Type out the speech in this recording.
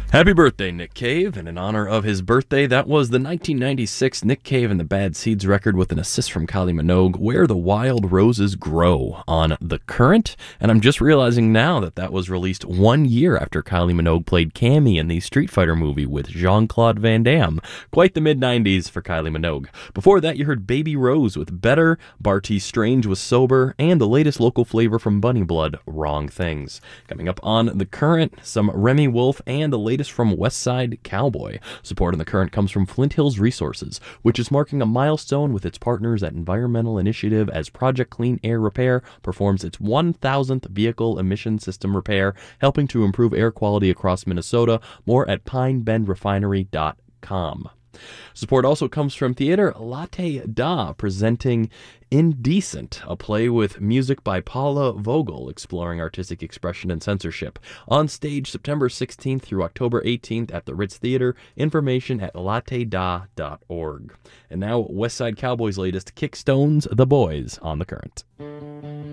Happy birthday, Nick Cave. And in honor of his birthday, that was the 1996 Nick Cave and the Bad Seeds record with an assist from Kylie Minogue, Where the Wild Roses Grow, on The Current. And I'm just realizing now that that was released 1 year after Kylie Minogue played Cammy in the Street Fighter movie with Jean-Claude Van Damme. Quite the mid-90s for Kylie Minogue. Before that, you heard Baby Rose with Better, Barty Strange with Sober, and the latest local flavor from Bunny Blood, Wrong Things. Coming up on The Current, some Remy Wolf and the latest from Westside Cowboy. Support on The Current comes from Flint Hills Resources, which is marking a milestone with its partners at Environmental Initiative as Project Clean Air Repair performs its 1,000th vehicle emission system repair, helping to improve air quality across Minnesota. More at pineBendRefinery.com. Support also comes from Theater Latte Da, presenting Indecent, a play with music by Paula Vogel, exploring artistic expression and censorship. On stage September 16th through October 18th at the Ritz Theater. Information at latteda.org. And now, Westside Cowboy's latest, Kickstones The Boys, on The Current.